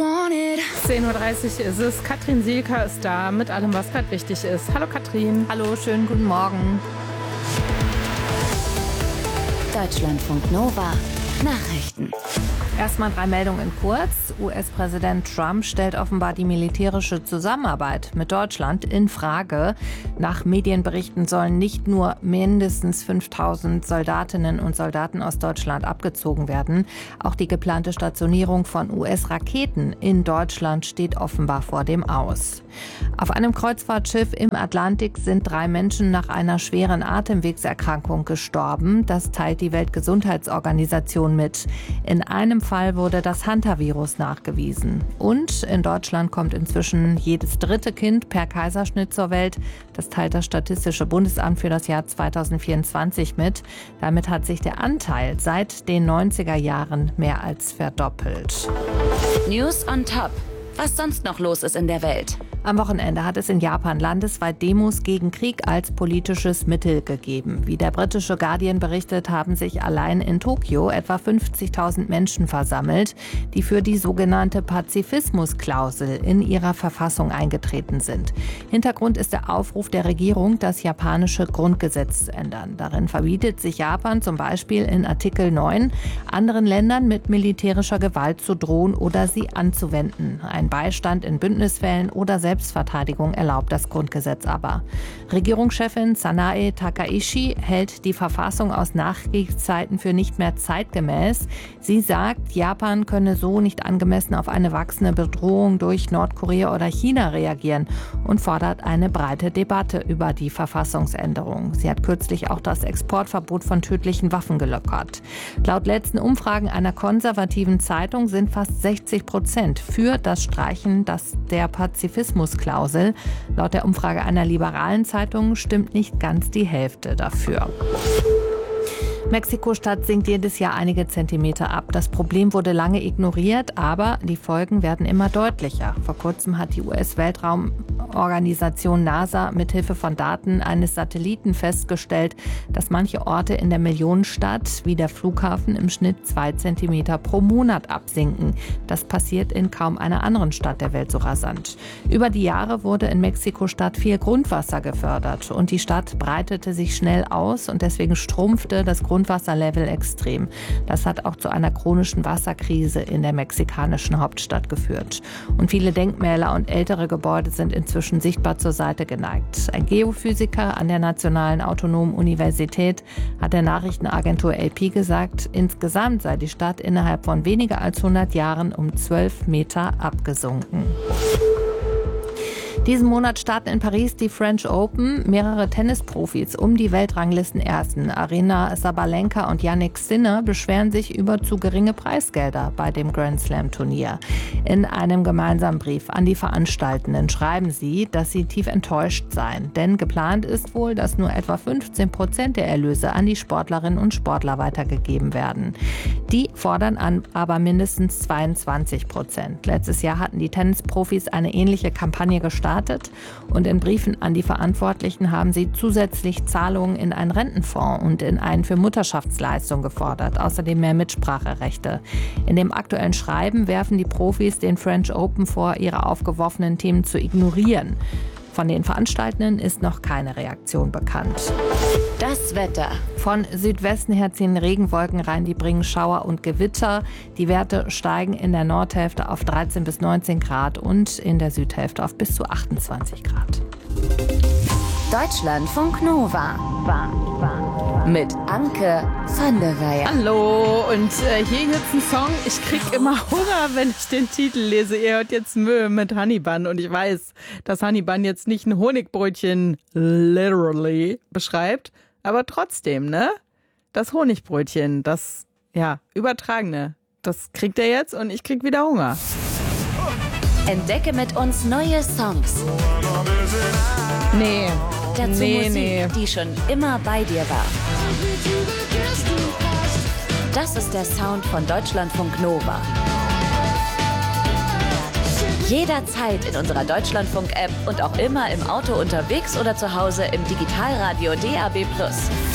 10:30 Uhr ist es. Katrin Sielker ist da mit allem, was gerade wichtig ist. Hallo Katrin. Hallo, schönen guten Morgen. Deutschlandfunk Nova Nachrichten. Erstmal 3 Meldungen kurz. US-Präsident Trump stellt offenbar die militärische Zusammenarbeit mit Deutschland in Frage. Nach Medienberichten sollen nicht nur mindestens 5.000 Soldatinnen und Soldaten aus Deutschland abgezogen werden. Auch die geplante Stationierung von US-Raketen in Deutschland steht offenbar vor dem Aus. Auf einem Kreuzfahrtschiff im Atlantik sind 3 Menschen nach einer schweren Atemwegserkrankung gestorben. Das teilt die Weltgesundheitsorganisation mit. In einem Fall wurde das Hantavirus nachgewiesen. Und in Deutschland kommt inzwischen jedes 3. Kind per Kaiserschnitt zur Welt. Das teilt das Statistische Bundesamt für das Jahr 2024 mit. Damit hat sich der Anteil seit den 90er Jahren mehr als verdoppelt. News on Top. Was sonst noch los ist in der Welt. Am Wochenende hat es in Japan landesweit Demos gegen Krieg als politisches Mittel gegeben. Wie der britische Guardian berichtet, haben sich allein in Tokio etwa 50.000 Menschen versammelt, die für die sogenannte Pazifismusklausel in ihrer Verfassung eingetreten sind. Hintergrund ist der Aufruf der Regierung, das japanische Grundgesetz zu ändern. Darin verbietet sich Japan zum Beispiel in Artikel 9, anderen Ländern mit militärischer Gewalt zu drohen oder sie anzuwenden. Ein Beistand in Bündnisfällen oder Selbstverteidigung erlaubt das Grundgesetz aber. Regierungschefin Sanae Takaishi hält die Verfassung aus Nachkriegszeiten für nicht mehr zeitgemäß. Sie sagt, Japan könne so nicht angemessen auf eine wachsende Bedrohung durch Nordkorea oder China reagieren und fordert eine breite Debatte über die Verfassungsänderung. Sie hat kürzlich auch das Exportverbot von tödlichen Waffen gelockert. Laut letzten Umfragen einer konservativen Zeitung sind fast 60% für das Streichen der Pazifismusklausel. Laut der Umfrage einer liberalen Zeitung stimmt nicht ganz die Hälfte dafür. Mexiko-Stadt sinkt jedes Jahr einige Zentimeter ab. Das Problem wurde lange ignoriert, aber die Folgen werden immer deutlicher. Vor kurzem hat die US-Weltraumorganisation NASA mithilfe von Daten eines Satelliten festgestellt, dass manche Orte in der Millionenstadt wie der Flughafen im Schnitt 2 Zentimeter pro Monat absinken. Das passiert in kaum einer anderen Stadt der Welt so rasant. Über die Jahre wurde in Mexiko-Stadt viel Grundwasser gefördert und die Stadt breitete sich schnell aus und deswegen schrumpfte das Grundwasserlevel extrem. Das hat auch zu einer chronischen Wasserkrise in der mexikanischen Hauptstadt geführt. Und viele Denkmäler und ältere Gebäude sind inzwischen sichtbar zur Seite geneigt. Ein Geophysiker an der Nationalen Autonomen Universität hat der Nachrichtenagentur AP gesagt, insgesamt sei die Stadt innerhalb von weniger als 100 Jahren um 12 Meter abgesunken. Diesen Monat starten in Paris die French Open. Mehrere Tennisprofis um die Weltranglistenersten Aryna Sabalenka und Jannik Sinner beschweren sich über zu geringe Preisgelder bei dem Grand Slam Turnier. In einem gemeinsamen Brief an die Veranstaltenden schreiben sie, dass sie tief enttäuscht seien. Denn geplant ist wohl, dass nur etwa 15% der Erlöse an die Sportlerinnen und Sportler weitergegeben werden. Die fordern aber mindestens 22%. Letztes Jahr hatten die Tennisprofis eine ähnliche Kampagne gestartet. Und in Briefen an die Verantwortlichen haben sie zusätzlich Zahlungen in einen Rentenfonds und in einen für Mutterschaftsleistungen gefordert, außerdem mehr Mitspracherechte. In dem aktuellen Schreiben werfen die Profis den French Open vor, ihre aufgeworfenen Themen zu ignorieren. Von den Veranstaltenden ist noch keine Reaktion bekannt. Das Wetter. Von Südwesten her ziehen Regenwolken rein, die bringen Schauer und Gewitter. Die Werte steigen in der Nordhälfte auf 13 bis 19 Grad und in der Südhälfte auf bis zu 28 Grad. Deutschlandfunk Nova. Mit Anke van der Weyer. Hallo, und hier jetzt ein Song. Ich krieg immer Hunger, wenn ich den Titel lese. Ihr hört jetzt Mühe mit Honey Bun und ich weiß, dass Honey Bun jetzt nicht ein Honigbrötchen literally beschreibt, aber trotzdem, ne? Das Honigbrötchen, das, übertragene, das kriegt er jetzt und ich krieg wieder Hunger. Entdecke mit uns neue Songs. Nee. Dazu Musik, die schon immer bei dir war. Das ist der Sound von Deutschlandfunk Nova. Jederzeit in unserer Deutschlandfunk-App und auch immer im Auto unterwegs oder zu Hause im Digitalradio DAB+.